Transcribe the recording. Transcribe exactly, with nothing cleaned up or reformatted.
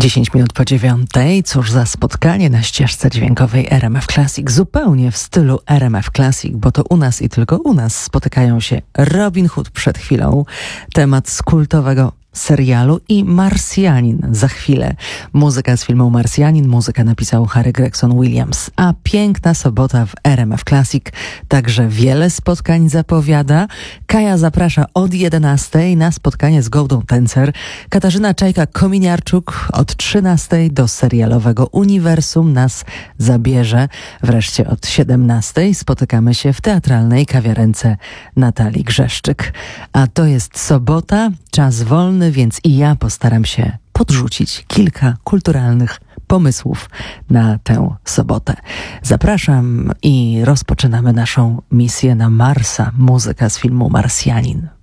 dziesięć minut po dziewiątej. Cóż za spotkanie na ścieżce dźwiękowej R M F Classic. Zupełnie w stylu R M F Classic, bo to u nas i tylko u nas spotykają się Robin Hood przed chwilą, temat z kultowego serialu i Marsjanin za chwilę. Muzyka z filmu Marsjanin, muzykę napisał Harry Gregson Williams. A piękna sobota w R M F Classic, także wiele spotkań zapowiada. Kaja zaprasza od jedenastej na spotkanie z Goldą Tencer. Katarzyna Czajka-Kominiarczuk od trzynastej do serialowego uniwersum nas zabierze. Wreszcie od siedemnastej spotykamy się w teatralnej kawiarence Natalii Grzeszczyk. A to jest sobota, czas wolny, więc i ja postaram się podrzucić kilka kulturalnych pomysłów na tę sobotę. Zapraszam i rozpoczynamy naszą misję na Marsa. Muzyka z filmu Marsjanin.